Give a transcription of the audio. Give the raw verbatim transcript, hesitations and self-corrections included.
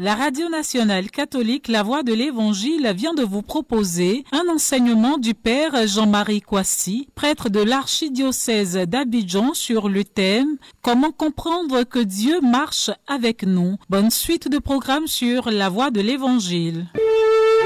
La Radio nationale catholique La Voix de l'Évangile vient de vous proposer un enseignement du Père Jean-Marie Kouassi, prêtre de l'archidiocèse d'Abidjan, sur le thème « Comment comprendre que Dieu marche avec nous ?» Bonne suite de programme sur La Voix de l'Évangile.